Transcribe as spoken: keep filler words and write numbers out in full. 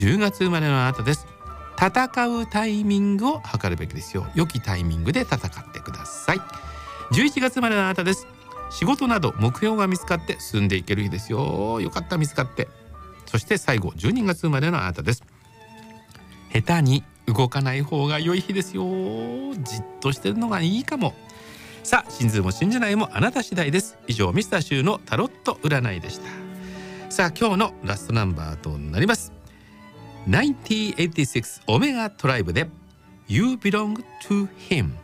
じゅうがつ生まれのあなたです。戦うタイミングを測るべきですよ。良きタイミングで戦ってください。じゅういちがつ生まれのあなたです。仕事など目標が見つかって進んでいける日ですよ。よかった、見つかって。そして最後じゅうにがつ生まれのあなたです。下手に動かない方が良い日ですよ。じっとしてるのがいいかも。さあ、信ずるも信じないもあなた次第です。以上、ミスターシューのタロット占いでした。さあ、今日のラストナンバーとなります。せんきゅうひゃくはちじゅうろくオメガトライブで You belong to him。